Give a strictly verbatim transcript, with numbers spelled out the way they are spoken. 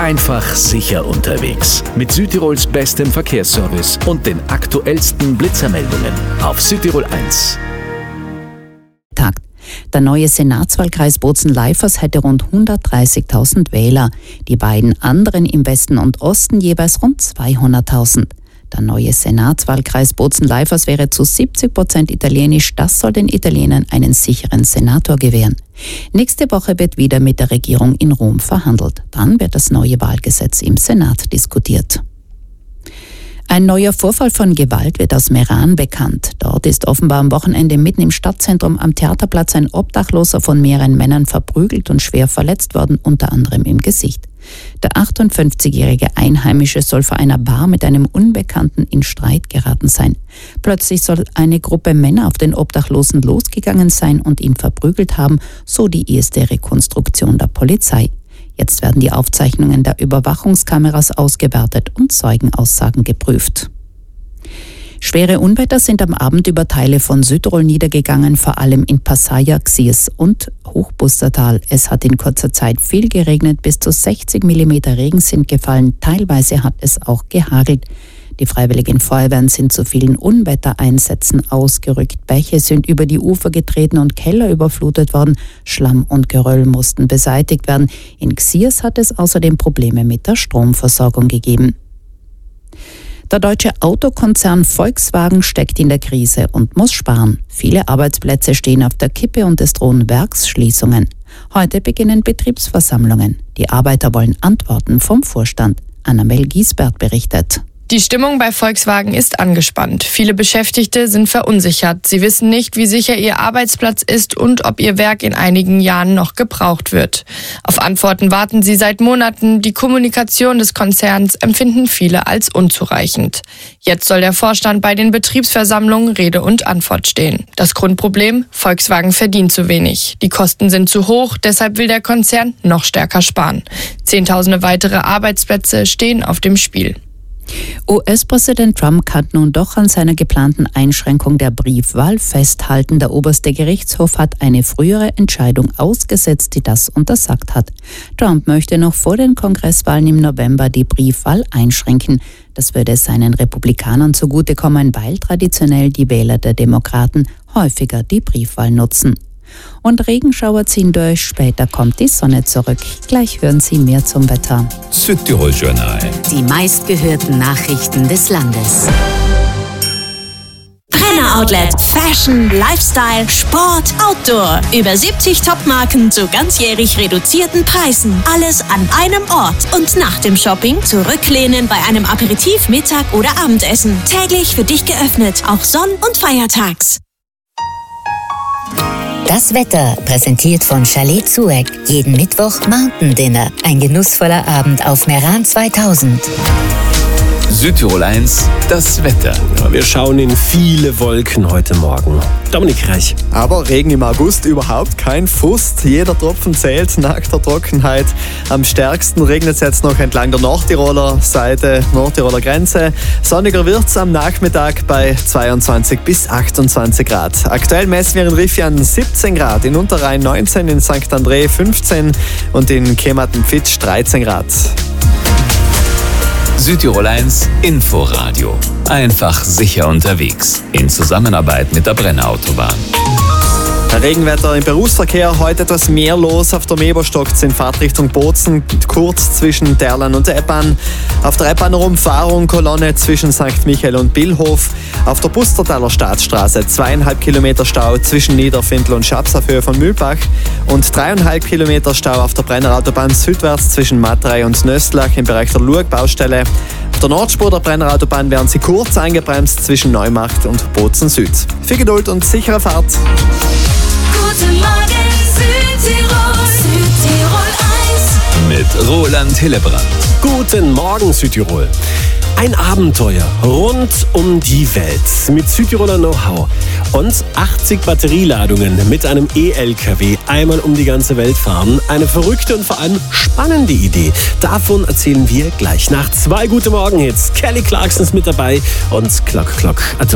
Einfach sicher unterwegs. Mit Südtirols bestem Verkehrsservice und den aktuellsten Blitzermeldungen auf Südtirol eins. Tag. Der neue Senatswahlkreis Bozen-Leifers hätte rund hundertdreißigtausend Wähler, die beiden anderen im Westen und Osten jeweils rund zweihunderttausend. Der neue Senatswahlkreis Bozen-Leifers wäre zu siebzig Prozent italienisch. Das soll den Italienern einen sicheren Senator gewähren. Nächste Woche wird wieder mit der Regierung in Rom verhandelt. Dann wird das neue Wahlgesetz im Senat diskutiert. Ein neuer Vorfall von Gewalt wird aus Meran bekannt. Dort ist offenbar am Wochenende mitten im Stadtzentrum am Theaterplatz ein Obdachloser von mehreren Männern verprügelt und schwer verletzt worden, unter anderem im Gesicht. Der achtundfünfzigjährige Einheimische soll vor einer Bar mit einem Unbekannten in Streit geraten sein. Plötzlich soll eine Gruppe Männer auf den Obdachlosen losgegangen sein und ihn verprügelt haben, so die erste Rekonstruktion der Polizei. Jetzt werden die Aufzeichnungen der Überwachungskameras ausgewertet und Zeugenaussagen geprüft. Schwere Unwetter sind am Abend über Teile von Südtirol niedergegangen, vor allem in Passaia, Xiers und Hochbustertal. Es hat in kurzer Zeit viel geregnet, bis zu sechzig Millimeter Regen sind gefallen, teilweise hat es auch gehagelt. Die Freiwilligen Feuerwehren sind zu vielen Unwettereinsätzen ausgerückt. Bäche sind über die Ufer getreten und Keller überflutet worden. Schlamm und Geröll mussten beseitigt werden. In Xiers hat es außerdem Probleme mit der Stromversorgung gegeben. Der deutsche Autokonzern Volkswagen steckt in der Krise und muss sparen. Viele Arbeitsplätze stehen auf der Kippe und es drohen Werksschließungen. Heute beginnen Betriebsversammlungen. Die Arbeiter wollen Antworten vom Vorstand. Annabel Giesbert berichtet. Die Stimmung bei Volkswagen ist angespannt. Viele Beschäftigte sind verunsichert. Sie wissen nicht, wie sicher ihr Arbeitsplatz ist und ob ihr Werk in einigen Jahren noch gebraucht wird. Auf Antworten warten sie seit Monaten. Die Kommunikation des Konzerns empfinden viele als unzureichend. Jetzt soll der Vorstand bei den Betriebsversammlungen Rede und Antwort stehen. Das Grundproblem: Volkswagen verdient zu wenig. Die Kosten sind zu hoch, deshalb will der Konzern noch stärker sparen. Zehntausende weitere Arbeitsplätze stehen auf dem Spiel. U S-Präsident Trump kann nun doch an seiner geplanten Einschränkung der Briefwahl festhalten. Der oberste Gerichtshof hat eine frühere Entscheidung ausgesetzt, die das untersagt hat. Trump möchte noch vor den Kongresswahlen im November die Briefwahl einschränken. Das würde seinen Republikanern zugutekommen, weil traditionell die Wähler der Demokraten häufiger die Briefwahl nutzen. Und Regenschauer ziehen durch, später kommt die Sonne zurück. Gleich hören Sie mehr zum Wetter. Südtirol Journal. Die meistgehörten Nachrichten des Landes. Brenner Outlet. Fashion, Lifestyle, Sport, Outdoor. Über siebzig Topmarken zu ganzjährig reduzierten Preisen. Alles an einem Ort. Und nach dem Shopping zurücklehnen bei einem Aperitif, Mittag oder Abendessen. Täglich für dich geöffnet, auch sonn- und feiertags. Das Wetter, präsentiert von Chalet Zueck. Jeden Mittwoch Mountain Dinner. Ein genussvoller Abend auf Meran zweitausend. Südtirol eins, das Wetter. Ja, wir schauen in viele Wolken heute Morgen. Dominik Reich. Aber Regen im August überhaupt kein Frust. Jeder Tropfen zählt nach der Trockenheit. Am stärksten regnet es jetzt noch entlang der Nordtiroler Seite, Nordtiroler Grenze. Sonniger wird es am Nachmittag bei zweiundzwanzig bis achtundzwanzig Grad. Aktuell messen wir in Riffian siebzehn Grad, in Unterrhein neunzehn, in Sankt André fünfzehn und in Kemat-Pfitsch dreizehn Grad. Südtirol eins Inforadio. Einfach sicher unterwegs. In Zusammenarbeit mit der Brenner Autobahn. Regenwetter im Berufsverkehr, heute etwas mehr los. Auf der Meberstock in Fahrtrichtung Bozen, kurz zwischen Derlan und der Eppan. Auf der Eppaner Umfahrung Kolonne zwischen Sankt Michael und Billhof. Auf der Pustertaler Staatsstraße zweieinhalb Kilometer Stau zwischen Niederfindl und Schaps auf Höhe von Mühlbach. Und dreieinhalb Kilometer Stau auf der Brenner Autobahn südwärts zwischen Matrei und Nöstlach im Bereich der Lurg-Baustelle. Auf der Nordspur der Brenner Autobahn werden sie kurz eingebremst zwischen Neumarkt und Bozen Süd. Viel Geduld und sichere Fahrt. Guten Morgen Südtirol, Südtirol eins. Mit Roland Hillebrand. Guten Morgen, Südtirol. Ein Abenteuer rund um die Welt mit Südtiroler Know-how und achtzig Batterieladungen mit einem E-L K W einmal um die ganze Welt fahren. Eine verrückte und vor allem spannende Idee. Davon erzählen wir gleich nach zwei Gute Morgen Hits. Kelly Clarkson ist mit dabei und Clock Clock Atomic.